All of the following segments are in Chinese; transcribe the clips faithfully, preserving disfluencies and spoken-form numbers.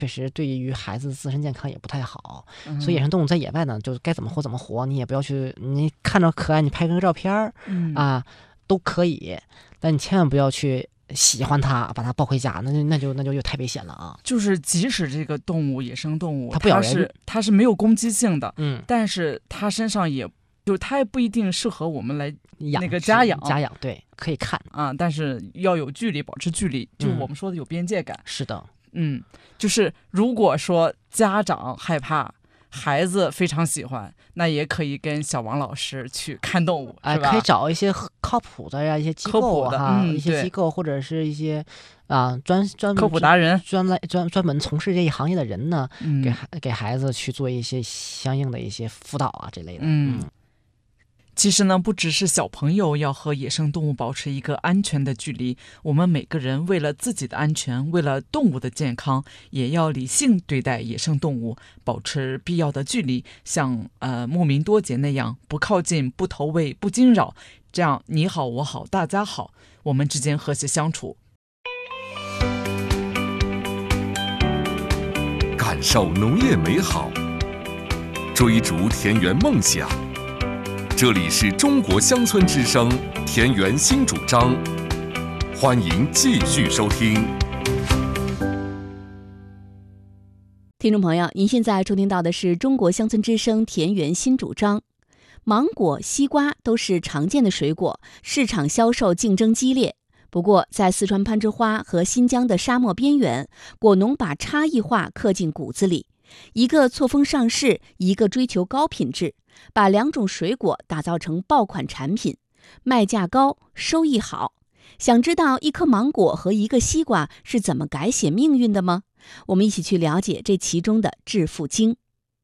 确实对于孩子自身健康也不太好。嗯、所以野生动物在野外呢，就该怎么活怎么活，你也不要去，你看着可爱，你拍个照片嗯、啊都可以，但你千万不要去喜欢它，把它抱回家，那就那就那就又太危险了啊！ 就是即使这个动物野生动物， 它不咬人， 它是它是没有攻击性的， 嗯， 但是它身上也就它也不一定适合我们来养那个家养家养，对，可以看啊，但是要有距离，保持距离，就我们说的有边界感。 嗯、是的， 嗯，就是如果说家长害怕，孩子非常喜欢，那也可以跟小王老师去看动物， 哎、 是吧？ 可以找一些靠谱的呀，一些机构哈、 嗯， 一些机构或者是一些啊专专科普达人， 专来专专门从事这一行业的人呢， 嗯、 给给孩子去做一些相应的一些辅导啊这类的。 嗯。嗯其实呢，不只是小朋友要和野生动物保持一个安全的距离，我们每个人为了自己的安全，为了动物的健康，也要理性对待野生动物，保持必要的距离，像呃牧民多杰那样，不靠近，不投喂，不惊扰，这样你好我好大家好，我们之间和谐相处。 感受农业美好，追逐田园梦想。这里是中国乡村之声田园新主张，欢迎继续收听。 听众朋友，您现在收听到的是中国乡村之声田园新主张。芒果、西瓜都是常见的水果，市场销售竞争激烈。不过，在四川攀枝花和新疆的沙漠边缘，果农把差异化刻进骨子里，一个错峰上市，一个追求高品质，把两种水果打造成爆款产品，卖价高，收益好。想知道一颗芒果和一个西瓜是怎么改写命运的吗？我们一起去了解这其中的致富经。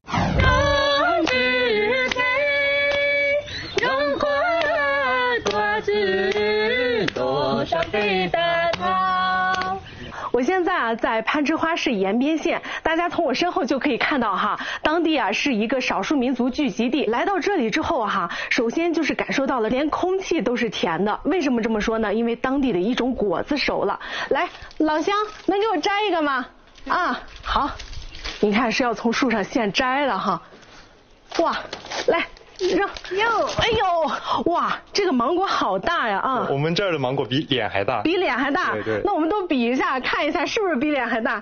我现在啊在攀枝花市延边县，大家从我身后就可以看到哈，当地啊是一个少数民族聚集地。来到这里之后哈，首先就是感受到了连空气都是甜的。为什么这么说呢？因为当地的一种果子熟了。来，老乡，能给我摘一个吗？啊，好，你看是要从树上现摘的哈。哇，来。让哟，哎呦，哇，这个芒果好大呀啊！ 我们这儿的芒果比脸还大， 比脸还大。 对对。 那我们都比一下，看一下是不是比脸还大。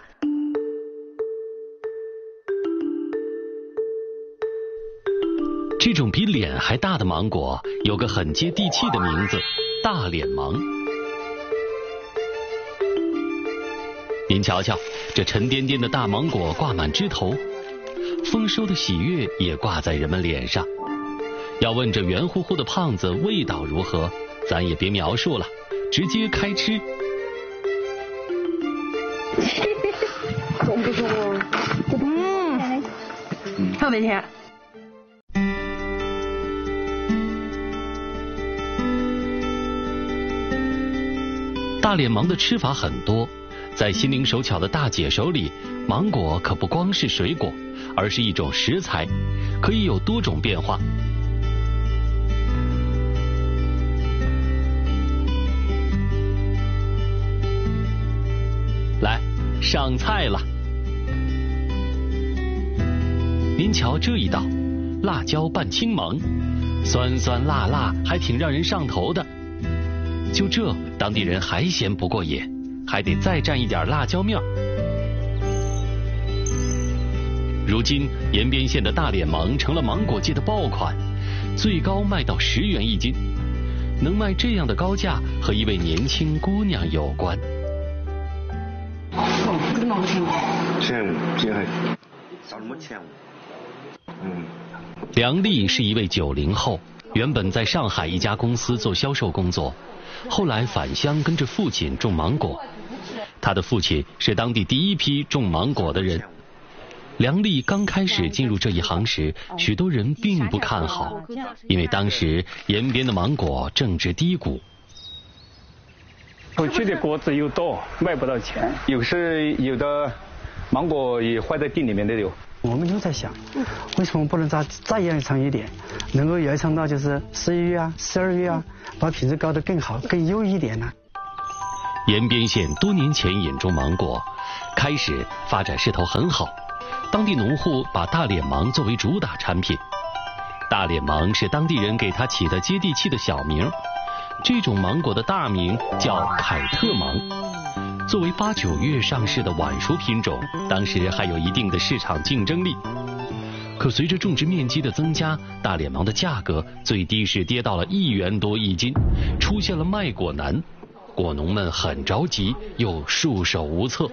这种比脸还大的芒果有个很接地气的名字——大脸芒。您瞧瞧，这沉甸甸的大芒果挂满枝头，丰收的喜悦也挂在人们脸上。要问这圆乎乎的胖子味道如何，咱也别描述了，直接开吃。 中不中？嗯，特别甜。 大脸芒的吃法很多，在心灵手巧的大姐手里，芒果可不光是水果，而是一种食材，可以有多种变化。来，上菜了！您瞧这一道，辣椒拌青芒，酸酸辣辣，还挺让人上头的。就这，当地人还嫌不过瘾，还得再蘸一点辣椒面。如今，延边县的大脸芒成了芒果界的爆款，最高卖到十元一斤。能卖这样的高价，和一位年轻姑娘有关。 前五，今还少什么前五？嗯。 梁丽是一位九零后，原本在上海一家公司做销售工作，后来返乡跟着父亲种芒果。他的父亲是当地第一批种芒果的人。梁丽刚开始进入这一行时，许多人并不看好，因为当时延边的芒果正值低谷。 出去的果子又多，卖不到钱，有时有的芒果也坏在地里面的有。 我们就在想，为什么不能再再延长一点，能够延长到就是十一月啊、十二月啊，把品质搞得更好、更优一点呢？ 延边县多年前引种芒果，开始发展势头很好，当地农户把大脸芒作为主打产品。大脸芒是当地人给它起的接地气的小名，这种芒果的大名叫凯特芒。作为八九月上市的晚熟品种，当时还有一定的市场竞争力。可随着种植面积的增加，大脸芒的价格最低是跌到了一元多一斤，出现了卖果难，果农们很着急，又束手无策。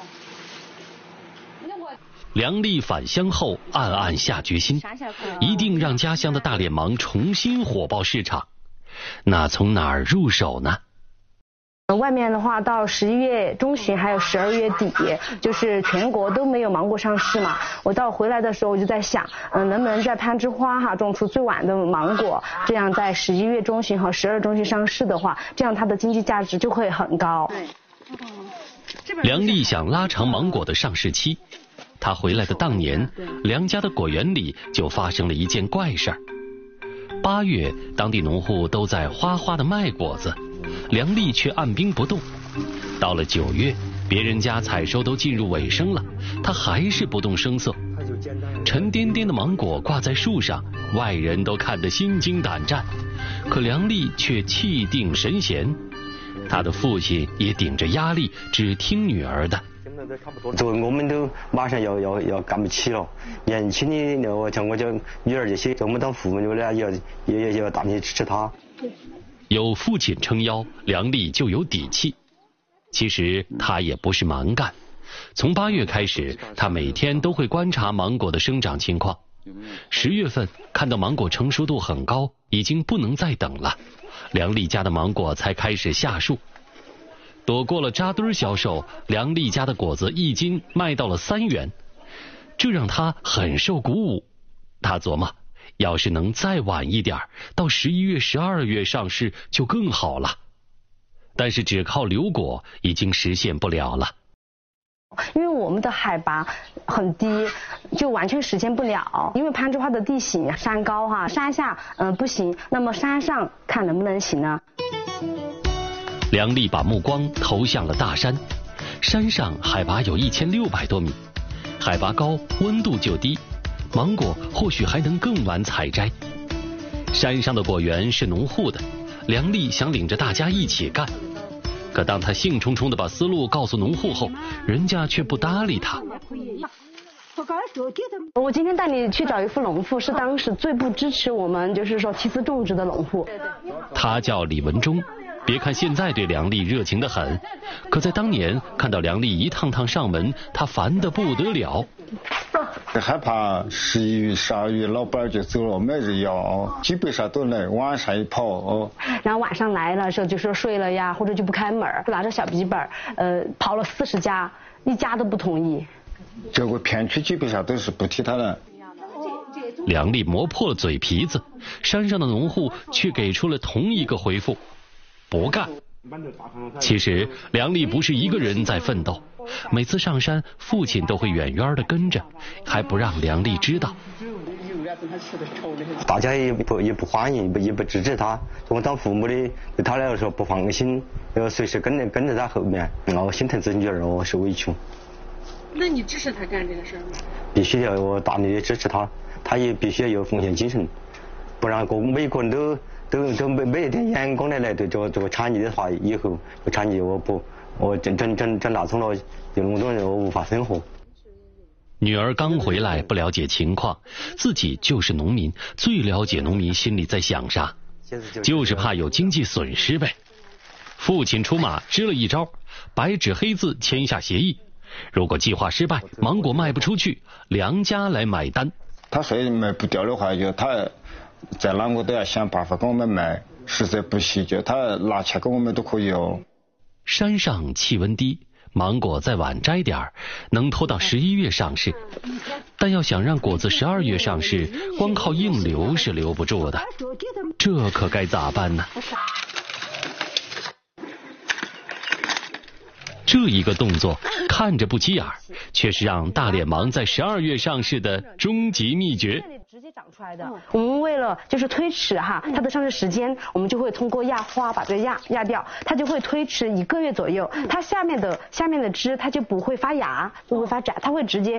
梁丽返乡后暗暗下决心，一定让家乡的大脸芒重新火爆市场。那从哪儿入手呢？ 外面的话，到十一月中旬还有十二月底，就是全国都没有芒果上市嘛。我到回来的时候，我就在想，嗯、呃，能不能在攀枝花哈种出最晚的芒果，这样在十一月中旬和十二中旬上市的话，这样它的经济价值就会很高。 梁丽想拉长芒果的上市期，她回来的当年，梁家的果园里就发生了一件怪事儿。八月，当地农户都在哗哗的卖果子，梁丽却按兵不动。到了九月，别人家采收都进入尾声了，她还是不动声色。沉甸甸的芒果挂在树上，外人都看得心惊胆战，可梁丽却气定神闲。她的父亲也顶着压力，只听女儿的。 这我们都马上要要要干不起了，年轻的我像我这女儿这些，我们当父母的要也要大力支持她。 有父亲撑腰，梁丽就有底气。其实她也不是蛮干，从八月开始，她每天都会观察芒果的生长情况。十月份看到芒果成熟度很高，已经不能再等了，梁丽家的芒果才开始下树。躲过了扎堆销售，梁丽家的果子一斤卖到了三元，这让他很受鼓舞。他琢磨，要是能再晚一点，到十一月、十二月上市就更好了。但是只靠留果已经实现不了了， 因为我们的海拔很低，就完全实现不了。因为攀枝花的地形山高哈，山下嗯、呃、不行，那么山上看能不能行呢？ 梁丽把目光投向了大山，山上海拔有一千六百多米，海拔高，温度就低，芒果或许还能更晚采摘。山上的果园是农户的，梁丽想领着大家一起干。可当他兴冲冲地把思路告诉农户后，人家却不搭理他。 我今天带你去找一户农户，是当时最不支持我们就是说梯次种植的农户。 他叫李文忠。别看现在对梁丽热情得很，可在当年看到梁丽一趟趟上门，他烦得不得了。 害怕十一月、十二月老板就走了，没人要，基本上都来晚上一跑哦。 然后晚上来了时候就说睡了呀，或者就不开门，拿着小笔记本，呃，跑了四十家，一家都不同意。 这个片区基本上都是不替他的。 梁丽磨破了嘴皮子，山上的农户却给出了同一个回复。不干。其实梁丽不是一个人在奋斗，每次上山，父亲都会远远的跟着，还不让梁丽知道。 大家也不也不欢迎，也不支持他。我当父母的对他来说不放心，要随时跟着跟着他后面，我心疼自己女儿，我受委屈。 那你支持他干这个事儿吗？ 必须要我大力的支持他，他也必须要有奉献精神，不然个每个人都。都都没没一点眼光的来对这个这个产业的话，以后这产业我不我真真真真打通了，有那么多人我无法生活。 女儿刚回来，不了解情况，自己就是农民，最了解农民心里在想啥，就是怕有经济损失呗。父亲出马支了一招，白纸黑字签下协议，如果计划失败，芒果卖不出去，梁家来买单。 他说卖不掉的话，就他。在哪个都要想办法跟我们卖，实在不行就他拿钱给我们都可以哦。 山上气温低，芒果再晚摘点儿，能拖到十一月上市。但要想让果子十二月上市，光靠硬留是留不住的，这可该咋办呢？这一个动作看着不起眼，却是让大脸芒在十二月上市的终极秘诀。 接长出来的。我们为了就是推迟哈它的上市时间，我们就会通过压花把这个压压掉，它就会推迟一个月左右。它下面的下面的枝它就不会发芽，不会发芽，它会直接